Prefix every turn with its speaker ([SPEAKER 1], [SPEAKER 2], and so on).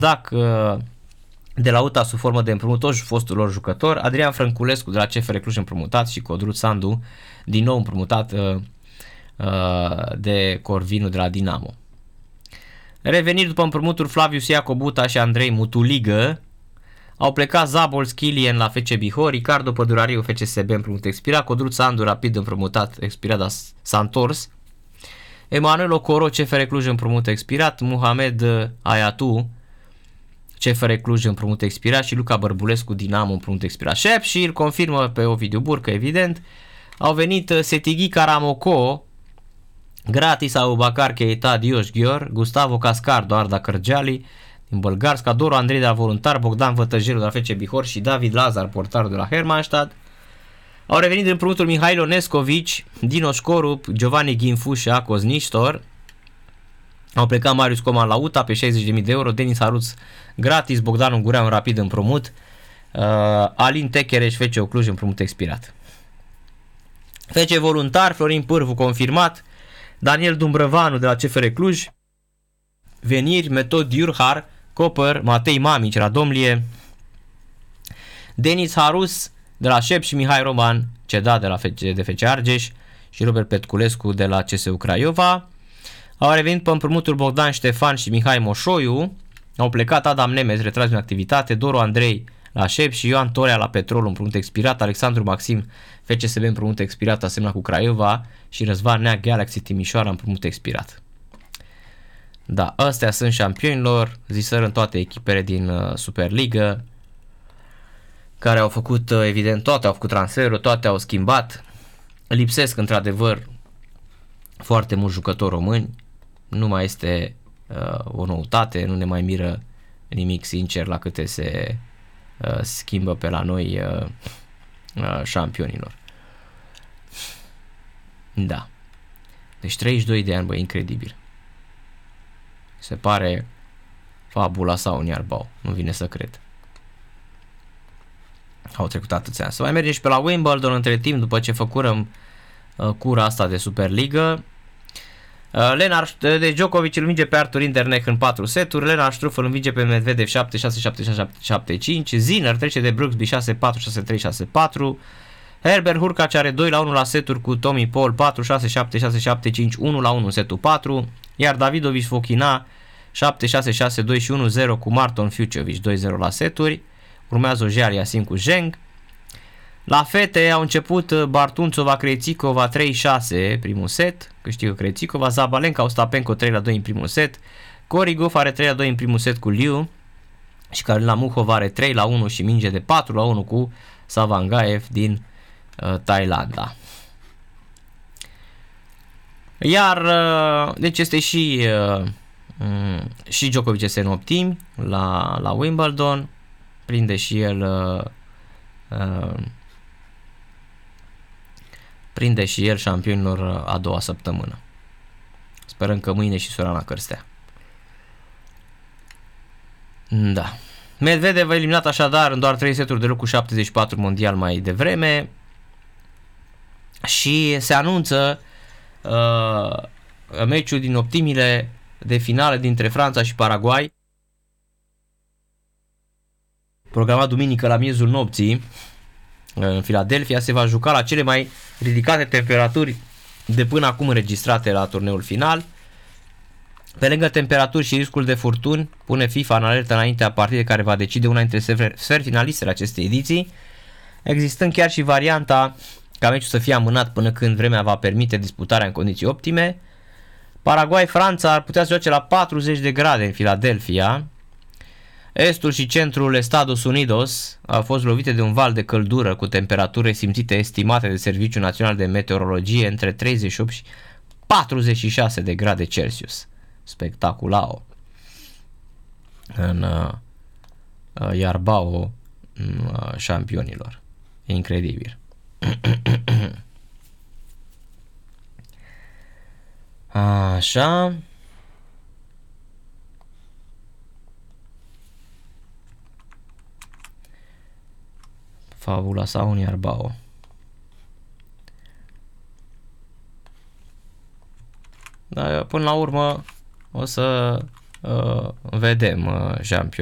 [SPEAKER 1] Dacă de la UTA sub formă de împrumut toți fostul lor jucător, Adrian Frânculescu de la CFR Cluj împrumutat și Codruț Sandu din nou împrumutat de Corvinu de la Dinamo. Reveniri după împrumuturi Flavius Iacobuta și Andrei Mutuligă. Au plecat Zabol Schilien la FC Bihor, Ricardo Pădurariu FCSB împrumut expirat, Codruț Sandu rapid împrumutat expirat, dar s-a întors. Emanuel Ocoro CFR Cluj împrumut expirat, Muhamed Ayatu CFR Cluj împrumut expirat și Luca Bărbulescu Dinamo împrumut expirat. Shepshire confirmă pe Ovidiu Burcă, evident. Au venit Setighi Karamoco gratis, Abubakar Keita, Dios Ghior, Gustavo Cascardo, Arda Cărgeali din Bălgarska, Doru Andrei de la Voluntar, Bogdan Vătăjelu de la FC Bihor și David Lazar, portarul de la Hermannstadt. Au revenit din împrumutul Mihailo Nescovici, Dino Școrup, Giovanni Ghinfu și Acos Nistor. Au plecat Marius Coman la UTA pe 60.000 de euro, Denis Haruț gratis, Bogdan Ungureanu rapid împrumut, Alin Techereș, FC Cluj împrumut expirat. FC Voluntar, Florin Pârvu confirmat, Daniel Dumbrăvanu de la CFR Cluj, veniri Metod Iurhar, Copăr, Matei Mamici, Radomlie, Denis Harus de la Șep și Mihai Roman, cedat de la FC Argeș și Robert Petculescu de la CSU Craiova. Au revenit pe împrumutul Bogdan Ștefan și Mihai Moșoiu, au plecat Adam Nemes, retras din activitate, Doru Andrei la Șep și Ioan Torea la Petrol împrumut expirat, Alexandru Maxim FCSB împrumut expirat asemenea cu Craiova și Răzvan Nea Galaxy Timișoara împrumut expirat. Da, astea sunt șampionilor, ziseră în toate echipele din Superliga, care au făcut, evident, toate au făcut transferuri, toate au schimbat. Lipsesc într-adevăr foarte mulți jucători români, nu mai este o noutate, nu ne mai miră nimic, sincer, la câte se schimbă pe la noi șampionilor. Da. Deci 32 de ani, bă, incredibil. Se pare fabula sau un iarbau, nu vine să cred. Au trecut atâția ani. Să mai mergem și pe la Wimbledon între timp, după ce făcurăm cura asta de Superliga. De Djokovic îl învinge pe Arthur Rinderknech în 4 seturi, Lennart Struff îl învinge pe Medvedev 7-6, 7-6, 7-5, Zinner trece de Brooksby 6-4, 6-3, 6-4, Herbert Hurkacz are 2-1 la seturi cu Tommy Paul 4-6, 7-6, 7-5, 1-1 în setul 4, iar Davidovic Fokina 7-6, 6-2 și 1-0 cu Marton Fuciovic 2-0 la seturi. Urmează Ojar Yasin cu Zheng. La fete au început Bartunțova Crețicova 3-6 primul set, câștigă Crețicova, Zabalenka Ostapenko 3-2 în primul set, Korigov are 3-2 în primul set cu Liu și Karolina Muchova are 3-1 și minge de 4-1 cu Savangaev din Thailanda. Iar deci este și Djokovic este în optimi la Wimbledon, prinde și el șampionilor a doua săptămână. Sperăm că mâine și Sorana Cârstea. Da. Medvedev a eliminat așadar în doar 3 seturi de loc cu 74 mondial mai devreme și se anunță meciul din optimile de finală dintre Franța și Paraguay, programat duminică la miezul nopții în Philadelphia. Se va juca la cele mai ridicate temperaturi de până acum înregistrate la turneul final. Pe lângă temperaturi și riscul de furtuni, pune FIFA în alertă înaintea partidei care va decide una dintre sferfinalistele acestei ediții, existând chiar și varianta ca meciul să fie amânat până când vremea va permite disputarea în condiții optime. Paraguay-Franța ar putea să joace la 40 de grade în Philadelphia. Estul și centrul Estados Unidos au fost lovite de un val de căldură cu temperaturi simțite estimate de Serviciul Național de Meteorologie între 38 și 46 de grade Celsius. Spectaculao. În iarbao șampionilor. Incredibil. Așa. Fabula sau un iarbao. Dar până la urmă o să vedem, Jean